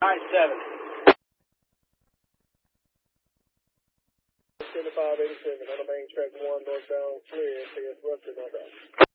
I-7. 587 on the main track 1 northbound clear, CS Western northbound.